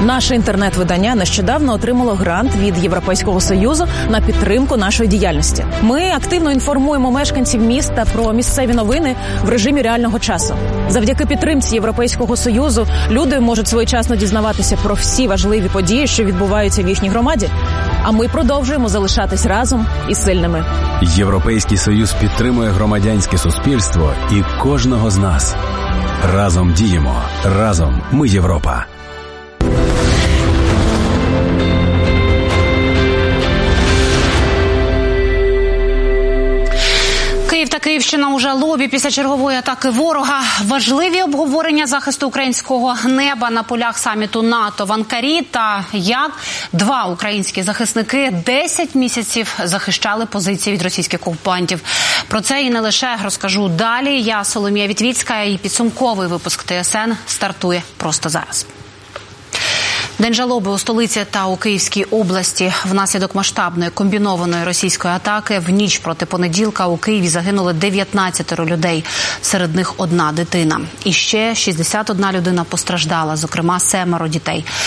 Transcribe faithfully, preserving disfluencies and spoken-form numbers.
Наше інтернет-видання нещодавно отримало грант від Європейського Союзу на підтримку нашої діяльності. Ми активно інформуємо мешканців міста про місцеві новини в режимі реального часу. Завдяки підтримці Європейського Союзу люди можуть своєчасно дізнаватися про всі важливі події, що відбуваються в їхній громаді. А ми продовжуємо залишатись разом і сильними. Європейський Союз підтримує громадянське суспільство і кожного з нас. Разом діємо. Разом ми Європа. Київ та Київщина у жалобі після чергової атаки ворога. Важливі обговорення захисту українського неба на полях саміту НАТО в Анкарі та як два українські захисники десять місяців захищали позиції від російських окупантів. Про це і не лише розкажу далі. Я Соломія Вітвіцька, і підсумковий випуск ТСН стартує просто зараз. День жалоби у столиці та у Київській області. Внаслідок масштабної комбінованої російської атаки в ніч проти понеділка у Києві загинули дев'ятнадцять людей. Серед них одна дитина. І ще шістдесят одна людина постраждала, зокрема семеро дітей.